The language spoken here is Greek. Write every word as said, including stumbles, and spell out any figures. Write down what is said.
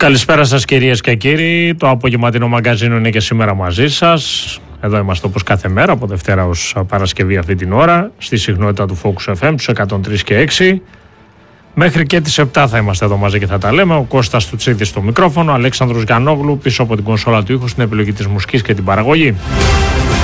Καλησπέρα σας κυρίες και κύριοι. Το απογευματινό μαγκαζίνο είναι και σήμερα μαζί σας. Εδώ είμαστε όπως κάθε μέρα, από Δευτέρα ως Παρασκευή αυτή την ώρα, στη συχνότητα του Focus εφ εμ, τους εκατόν τρία και έξι. Μέχρι και τις επτά θα είμαστε εδώ μαζί και θα τα λέμε. Ο Κώστας Τουτσίδης στο μικρόφωνο, ο Αλέξανδρος Γιαννόγλου πίσω από την κονσόλα του ήχου στην επιλογή της μουσικής και την παραγωγή.